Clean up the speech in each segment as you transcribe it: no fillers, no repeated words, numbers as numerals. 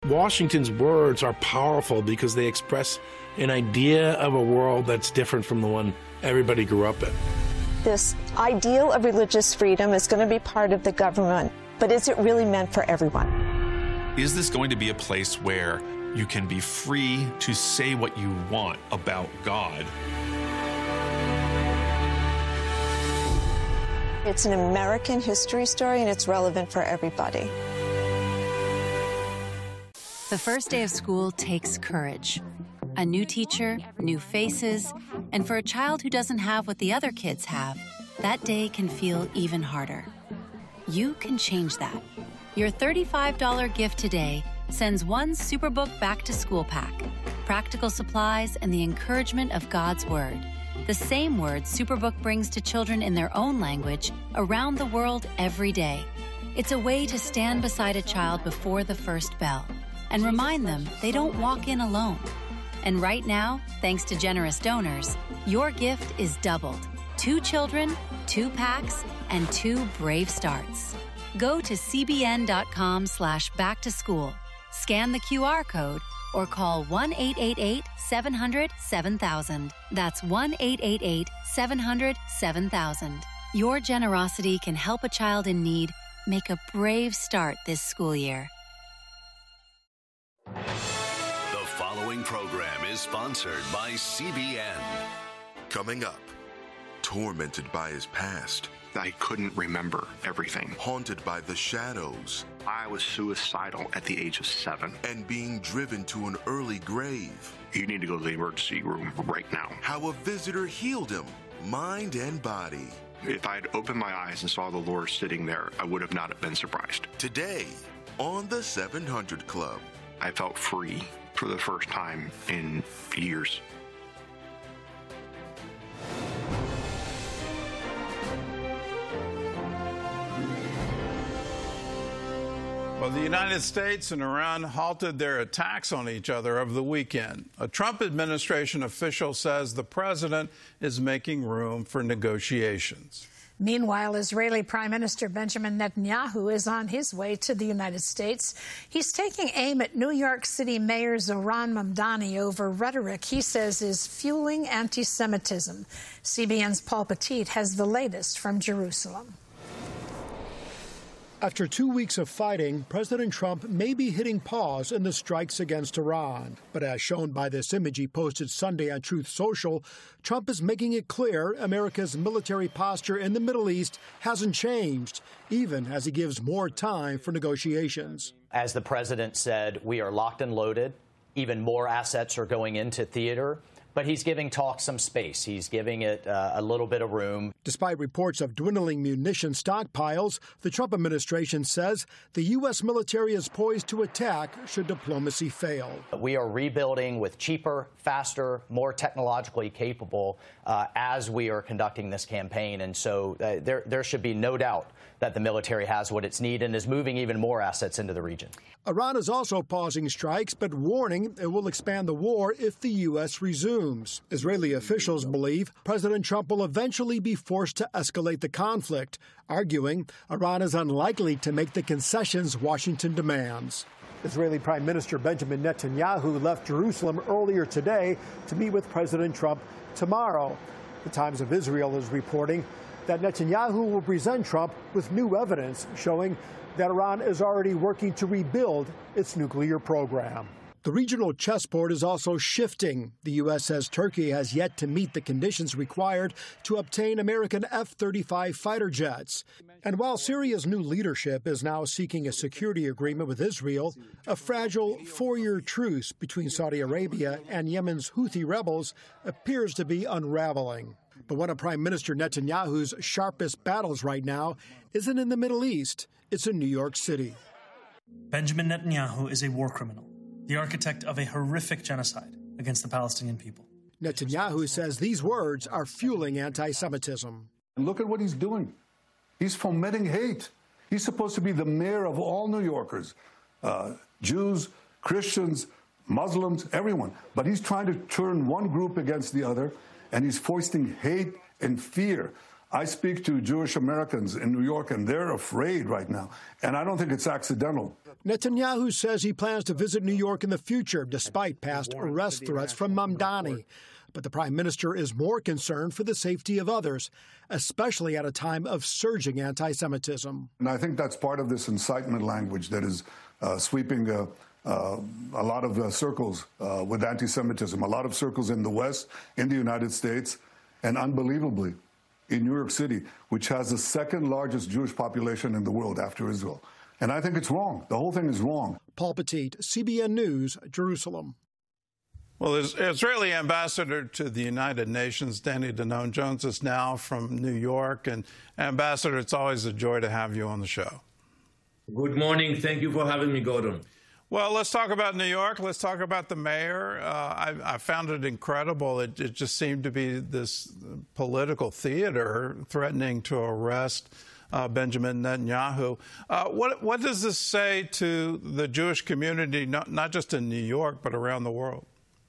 Washington's words are powerful because they express an idea of a world that's different from the one everybody grew up in. This ideal of religious freedom is going to be part of the government, but is it really meant for everyone? Is this going to be a place where you can be free to say what you want about God? It's an American history story, and it's relevant for everybody. The first day of school takes courage. A new teacher, new faces, and for a child who doesn't have what the other kids have, that day can feel even harder. You can change that. Your $35 gift today sends one Superbook back-to-school pack, practical supplies, and the encouragement of God's Word. The same words Superbook brings to children in their own language around the world every day. It's a way to stand beside a child before the first bell and remind them they don't walk in alone. And right now, thanks to generous donors, your gift is doubled. 2 children, 2 packs, and 2 brave starts. Go to cbn.com/back-to-school, scan the QR code, or call 1-888-700-7000. That's 1-888-700-7000. Your generosity can help a child in need make a brave start this school year. The following program is sponsored by CBN. Coming up, tormented by his past. I couldn't remember everything. Haunted by the shadows. I was suicidal at the age of 7. And being driven to an early grave. You need to go to the emergency room right now. How a visitor healed him, mind and body. If I had opened my eyes and saw the Lord sitting there, I would have not been surprised. Today, on the 700 Club. I felt free for the first time in years. Well, the United States and Iran halted their attacks on each other over the weekend. A Trump administration official says the president is making room for negotiations. Meanwhile, Israeli Prime Minister Benjamin Netanyahu is on his way to the United States. He's taking aim at New York City Mayor Zohran Mamdani over rhetoric he says is fueling anti-Semitism. CBN's Paul Petit has the latest from Jerusalem. After 2 weeks of fighting, President Trump may be hitting pause in the strikes against Iran. But as shown by this image he posted Sunday on Truth Social, Trump is making it clear America's military posture in the Middle East hasn't changed, even as he gives more time for negotiations. As the president said, we are locked and loaded. Even more assets are going into theater. But he's giving talks some space. He's giving it a little bit of room. Despite reports of dwindling munition stockpiles, the Trump administration says the U.S. military is poised to attack should diplomacy fail. We are rebuilding with cheaper, faster, more technologically capable as we are conducting this campaign. And so there should be no doubt that the military has what it's needed and is moving even more assets into the region. Iran is also pausing strikes, but warning it will expand the war if the U.S. resumes. Israeli officials believe President Trump will eventually be forced to escalate the conflict, arguing Iran is unlikely to make the concessions Washington demands. Israeli Prime Minister Benjamin Netanyahu left Jerusalem earlier today to meet with President Trump tomorrow. The Times of Israel is reporting that Netanyahu will present Trump with new evidence showing that Iran is already working to rebuild its nuclear program. The regional chessboard is also shifting. The U.S. says Turkey has yet to meet the conditions required to obtain American F-35 fighter jets. And while Syria's new leadership is now seeking a security agreement with Israel, a fragile 4-year truce between Saudi Arabia and Yemen's Houthi rebels appears to be unraveling. But one of Prime Minister Netanyahu's sharpest battles right now isn't in the Middle East, it's in New York City. Benjamin Netanyahu is a war criminal, the architect of a horrific genocide against the Palestinian people. Netanyahu says these words are fueling anti-Semitism. And look at what he's doing. He's fomenting hate. He's supposed to be the mayor of all New Yorkers, Jews, Christians, Muslims, everyone. But he's trying to turn one group against the other, and he's foisting hate and fear I speak to Jewish Americans in New York, and they're afraid right now. And I don't think it's accidental. Netanyahu says he plans to visit New York in the future, despite past arrest threats from Mamdani. But the prime minister is more concerned for the safety of others, especially at a time of surging anti-Semitism. And I think that's part of this incitement language that is sweeping a lot of circles with anti-Semitism, a lot of circles in the West, in the United States, and unbelievably, in New York City, which has the second largest Jewish population in the world after Israel. And I think it's wrong. The whole thing is wrong. Paul Petit, CBN News, Jerusalem. Well, the Israeli ambassador to the United Nations, Danny Danon, joins us now from New York. And Ambassador, it's always a joy to have you on the show. Good morning. Thank you for having me, Gordon. Well, let's talk about New York. Let's talk about the mayor. I found it incredible. It just seemed to be this political theater threatening to arrest Benjamin Netanyahu. What does this say to the Jewish community, not just in New York, but around the world?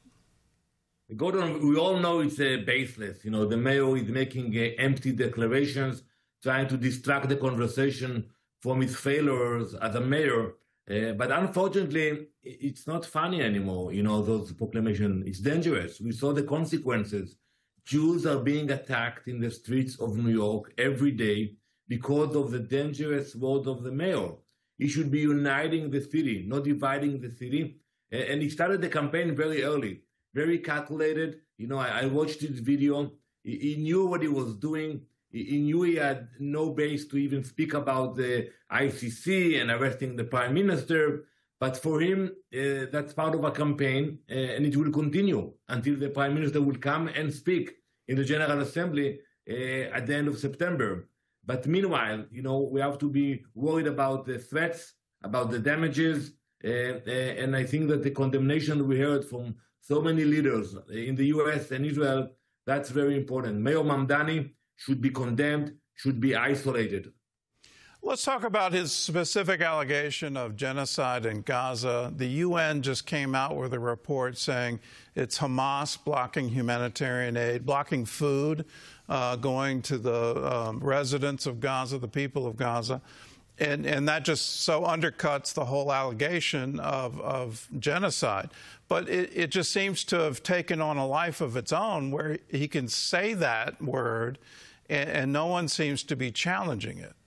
Gordon, we all know it's baseless. You know, the mayor is making empty declarations, trying to distract the conversation from his failures as a mayor. But unfortunately, it's not funny anymore, you know, those proclamations. It's dangerous. We saw the consequences. Jews are being attacked in the streets of New York every day because of the dangerous words of the mayor. He should be uniting the city, not dividing the city. And he started the campaign very early, very calculated. You know, I watched his video. He knew what he was doing. He knew he had no base to even speak about the ICC and arresting the prime minister. But for him, that's part of a campaign, and it will continue until the prime minister will come and speak in the General Assembly at the end of September. But meanwhile, you know, we have to be worried about the threats, about the damages, and I think that the condemnation we heard from so many leaders in the U.S. and Israel, that's very important. Mayor Mamdani should be condemned, should be isolated. Let's talk about his specific allegation of genocide in Gaza. The UN just came out with a report saying it's Hamas blocking humanitarian aid, blocking food going to the residents of Gaza, the people of Gaza. And that just so undercuts the whole allegation of genocide. But it just seems to have taken on a life of its own where he can say that word and no one seems to be challenging it.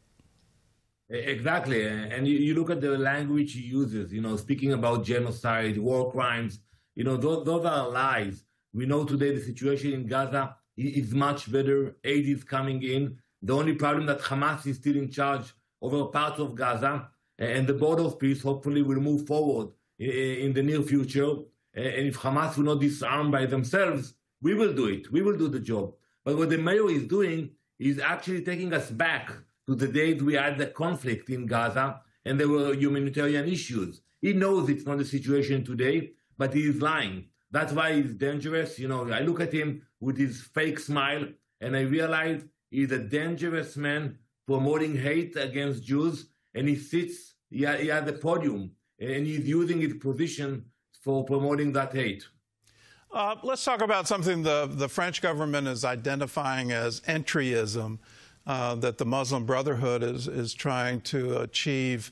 Exactly. And you look at the language he uses, you know, speaking about genocide, war crimes, you know, those are lies. We know today the situation in Gaza is much better. Aid is coming in. The only problem that Hamas is still in charge over parts of Gaza, and the border of peace hopefully will move forward in the near future. And if Hamas will not disarm by themselves, we will do it. We will do the job. But what the mayor is doing is actually taking us back to the days we had the conflict in Gaza and there were humanitarian issues. He knows it's not the situation today, but he is lying. That's why he's dangerous. You know, I look at him with his fake smile and I realize he's a dangerous man promoting hate against Jews, and he sits, he has the podium, and he's using his position for promoting that hate. Let's talk about something the French government is identifying as entryism, that the Muslim Brotherhood is trying to achieve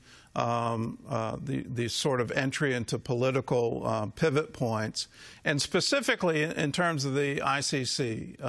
the sort of entry into political pivot points. And specifically in terms of the ICC,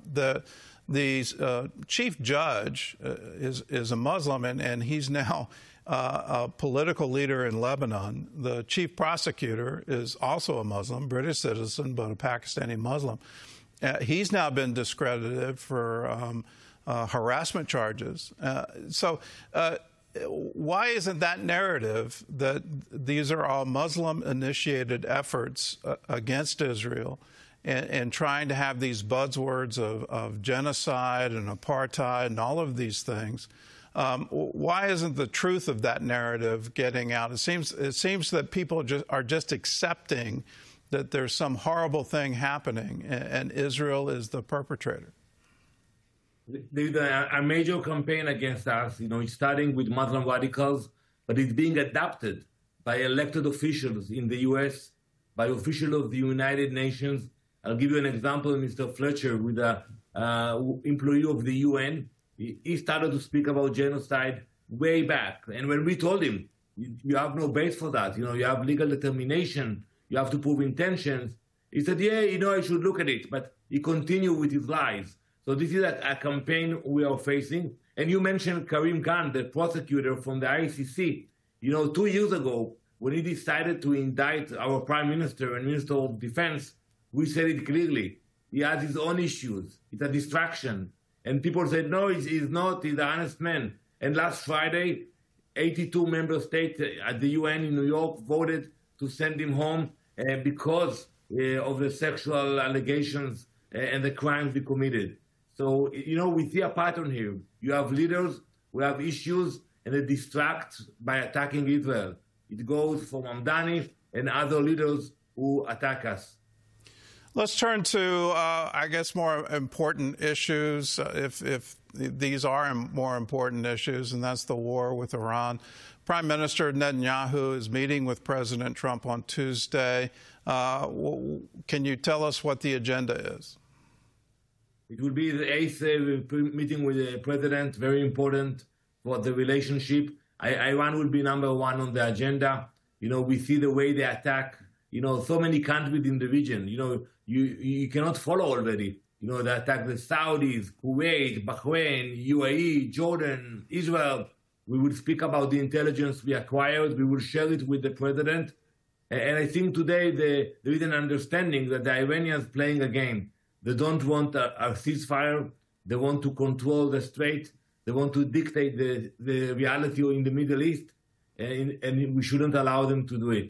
the chief judge is a Muslim, and he's now a political leader in Lebanon. The chief prosecutor is also a Muslim, British citizen, but a Pakistani Muslim. He's now been discredited for harassment charges. So why isn't that narrative that these are all Muslim-initiated efforts against Israel and trying to have these buzzwords of genocide and apartheid and all of these things? Why isn't the truth of that narrative getting out? It seems that people are just accepting that there's some horrible thing happening and Israel is the perpetrator. There's a major campaign against us. You know, it's starting with Muslim radicals, but it's being adopted by elected officials in the U.S., by officials of the United Nations. I'll give you an example, Mr. Fletcher, with an employee of the UN. He started to speak about genocide way back. And when we told him, you have no base for that, you have legal determination, you have to prove intentions, he said, yeah, I should look at it. But he continued with his lies. So this is a campaign we are facing. And you mentioned Karim Khan, the prosecutor from the ICC. 2 years ago, when he decided to indict our Prime Minister and Minister of Defense, we said it clearly. He has his own issues. It's a distraction. And people said, no, he's not. He's an honest man. And last Friday, 82 member states at the UN in New York voted to send him home because of the sexual allegations and the crimes he committed. So, we see a pattern here. You have leaders who have issues and they distract by attacking Israel. It goes from Mamdani and other leaders who attack us. Let's turn to, I guess, more important issues, if these are more important issues, and that's the war with Iran. Prime Minister Netanyahu is meeting with President Trump on Tuesday. Can you tell us what the agenda is? It will be the 8th meeting with the president, very important for the relationship. Iran will be number one on the agenda. We see the way they attack, so many countries in the region. You cannot follow already. They attack the Saudis, Kuwait, Bahrain, UAE, Jordan, Israel. We will speak about the intelligence we acquired. We will share it with the president. And I think today there is an understanding that the Iranians playing a game. They don't want a ceasefire. They want to control the strait. They want to dictate the reality in the Middle East. And we shouldn't allow them to do it.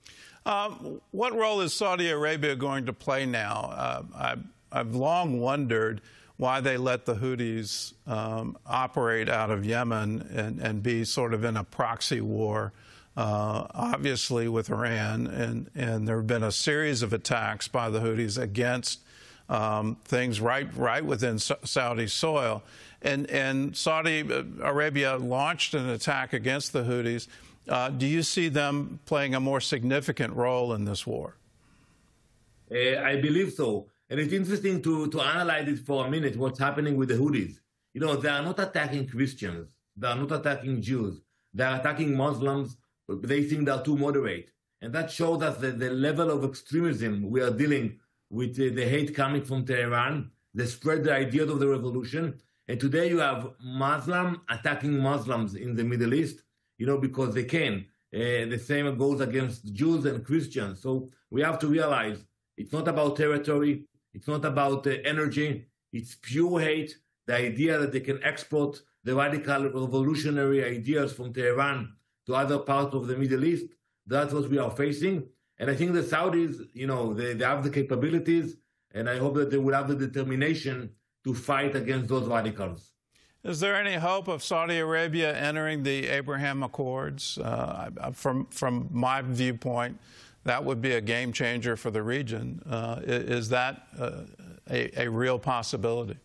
What role is Saudi Arabia going to play now? I've long wondered why they let the Houthis operate out of Yemen and be sort of in a proxy war, obviously with Iran. And there have been a series of attacks by the Houthis against things right within Saudi soil. And Saudi Arabia launched an attack against the Houthis. Do you see them playing a more significant role in this war? I believe so. And it's interesting to analyze it for a minute, what's happening with the Houthis. They are not attacking Christians. They are not attacking Jews. They are attacking Muslims. They think they are too moderate. And that shows us the level of extremism we are dealing with, the hate coming from Tehran. They spread the ideas of the revolution. And today you have Muslims attacking Muslims in the Middle East, because they can. The same goes against Jews and Christians. So we have to realize it's not about territory. It's not about energy. It's pure hate. The idea that they can export the radical revolutionary ideas from Tehran to other parts of the Middle East. That's what we are facing. And I think the Saudis, they have the capabilities, and I hope that they will have the determination to fight against those radicals. Is there any hope of Saudi Arabia entering the Abraham Accords? From my viewpoint, that would be a game changer for the region. Is that a real possibility?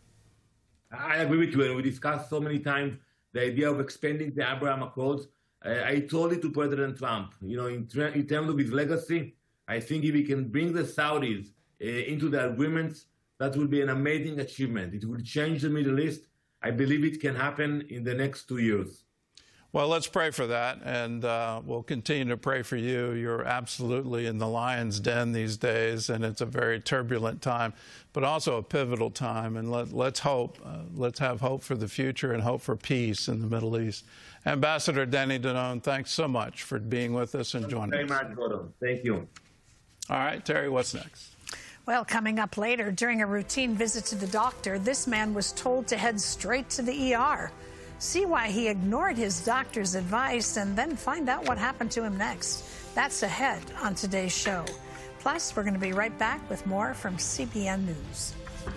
I agree with you, and we discussed so many times the idea of expanding the Abraham Accords. I told it to President Trump. In terms of his legacy, I think if he can bring the Saudis into the agreements, that will be an amazing achievement. It will change the Middle East. I believe it can happen in the next 2 years. Well, let's pray for that, and we'll continue to pray for you. You're absolutely in the lion's den these days, and it's a very turbulent time, but also a pivotal time. And let's hope. Let's have hope for the future and hope for peace in the Middle East. Ambassador Danny Danon, thanks so much for being with us and joining us. Very much, Gordon. Thank you. All right, Terry, what's next? Well, coming up later, during a routine visit to the doctor, this man was told to head straight to the ER. See why he ignored his doctor's advice and then find out what happened to him next. That's ahead on today's show. Plus, we're going to be right back with more from CBN News.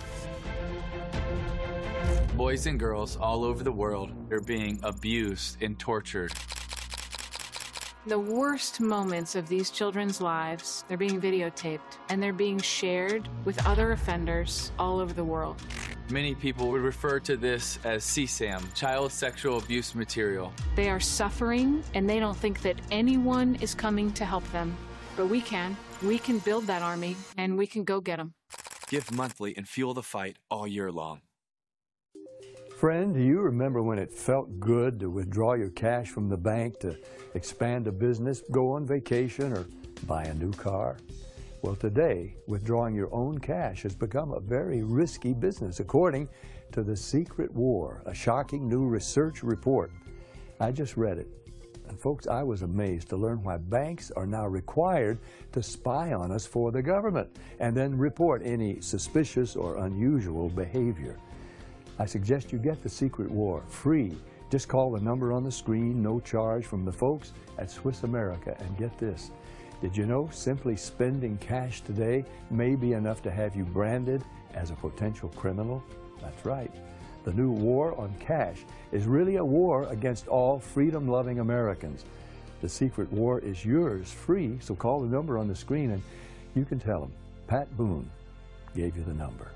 Boys and girls all over the world are being abused and tortured. The worst moments of these children's lives, they're being videotaped and they're being shared with other offenders all over the world. Many people would refer to this as CSAM, child sexual abuse material. They are suffering and they don't think that anyone is coming to help them. But we can. We can build that army and we can go get them. Give monthly and fuel the fight all year long. Friend, do you remember when it felt good to withdraw your cash from the bank to expand a business, go on vacation, or buy a new car? Well, today, withdrawing your own cash has become a very risky business, according to The Secret War, a shocking new research report. I just read it. And folks, I was amazed to learn why banks are now required to spy on us for the government and then report any suspicious or unusual behavior. I suggest you get The Secret War free. Just call the number on the screen, no charge, from the folks at Swiss America. And get this, did you know simply spending cash today may be enough to have you branded as a potential criminal? That's right. The new war on cash is really a war against all freedom-loving Americans. The Secret War is yours free, so call the number on the screen and you can tell them Pat Boone gave you the number.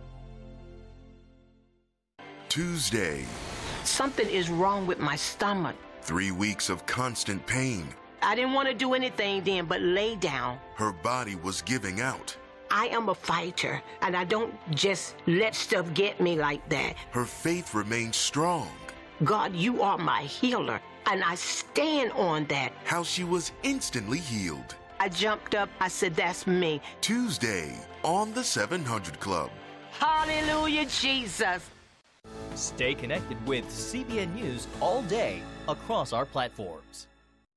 Tuesday. Something is wrong with my stomach. 3 weeks of constant pain. I didn't want to do anything then but lay down. Her body was giving out. I am a fighter, and I don't just let stuff get me like that. Her faith remained strong. God, you are my healer, and I stand on that. How she was instantly healed. I jumped up. I said, that's me. Tuesday on the 700 Club. Hallelujah, Jesus. Stay connected with CBN News all day across our platforms.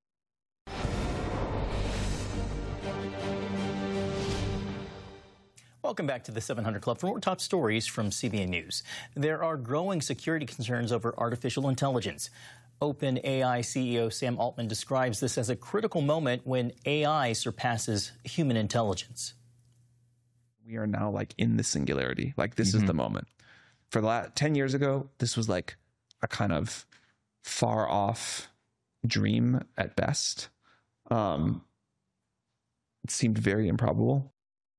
Welcome back to the 700 Club for more top stories from CBN News. There are growing security concerns over artificial intelligence. OpenAI CEO Sam Altman describes this as a critical moment when AI surpasses human intelligence. We are now like in the singularity. Like this is the moment. For the last 10 years ago, this was like a kind of far off dream at best. It seemed very improbable.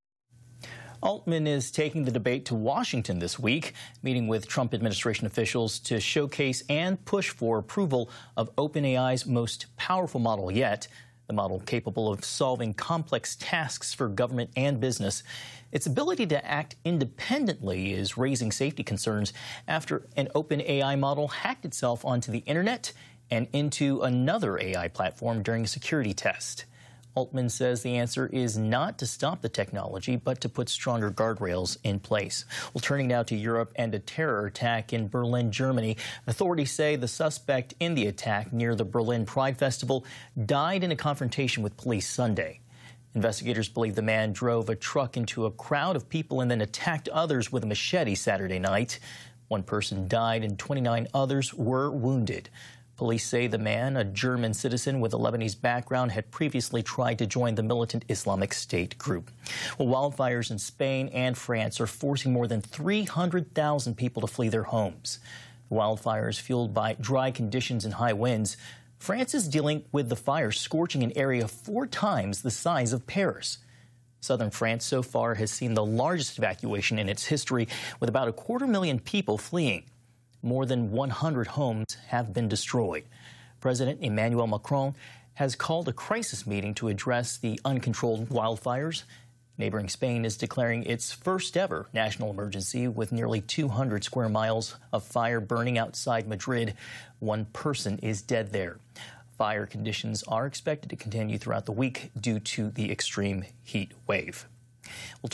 Altman is taking the debate to Washington this week, meeting with Trump administration officials to showcase and push for approval of OpenAI's most powerful model yet, the model capable of solving complex tasks for government and business. Its ability to act independently is raising safety concerns after an OpenAI model hacked itself onto the internet and into another AI platform during a security test. Altman says the answer is not to stop the technology, but to put stronger guardrails in place. Well, turning now to Europe and a terror attack in Berlin, Germany. Authorities say the suspect in the attack near the Berlin Pride Festival died in a confrontation with police Sunday. Investigators believe the man drove a truck into a crowd of people and then attacked others with a machete Saturday night. One person died and 29 others were wounded. Police say the man, a German citizen with a Lebanese background, had previously tried to join the militant Islamic State group. Well, wildfires in Spain and France are forcing more than 300,000 people to flee their homes. The wildfires fueled by dry conditions and high winds. France is dealing with the fire scorching an area 4 times the size of Paris. Southern France so far has seen the largest evacuation in its history, with about 250,000 people fleeing. More than 100 homes have been destroyed. President Emmanuel Macron has called a crisis meeting to address the uncontrolled wildfires. Neighboring Spain is declaring its first ever national emergency with nearly 200 square miles of fire burning outside Madrid. 1 person is dead there. Fire conditions are expected to continue throughout the week due to the extreme heat wave.